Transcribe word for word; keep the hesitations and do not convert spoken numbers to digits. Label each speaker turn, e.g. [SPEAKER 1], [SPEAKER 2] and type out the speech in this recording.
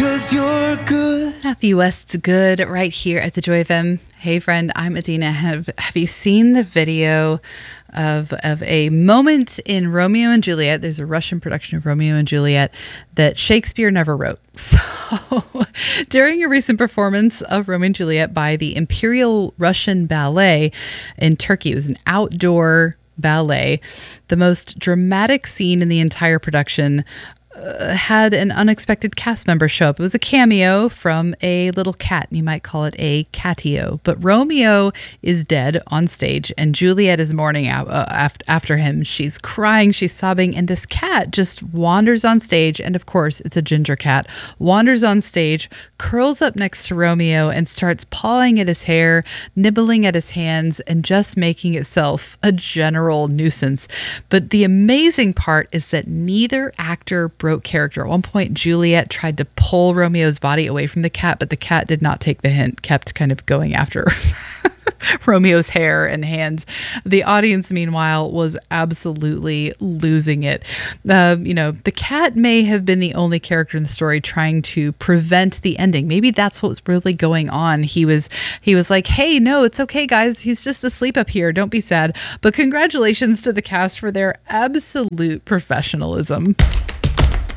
[SPEAKER 1] 'cause you're good.
[SPEAKER 2] Matthew West's Good right here at the Joy F M. Hey friend, I'm Adina. Have have you seen the video of of a moment in Romeo and Juliet? There's a Russian production of Romeo and Juliet that Shakespeare never wrote. So during a recent performance of Romeo and Juliet by the Imperial Russian Ballet in Turkey, it was an outdoor ballet. The most dramatic scene in the entire production Uh, had an unexpected cast member show up. It was a cameo from a little cat. You might call it a catio. But Romeo is dead on stage, and Juliet is mourning out, uh, after, after him. She's crying, she's sobbing, and this cat just wanders on stage. And of course, it's a ginger cat. Wanders on stage, curls up next to Romeo, and starts pawing at his hair, nibbling at his hands, and just making itself a general nuisance. But the amazing part is that neither actor broke character. At one point, Juliet tried to pull Romeo's body away from the cat, but the cat did not take the hint, kept kind of going after Romeo's hair and hands. The audience, meanwhile, was absolutely losing it. Uh, you know, the cat may have been the only character in the story trying to prevent the ending. Maybe that's what was really going on. He was, he was like, "Hey, no, it's okay, guys. He's just asleep up here. Don't be sad." But congratulations to the cast for their absolute professionalism.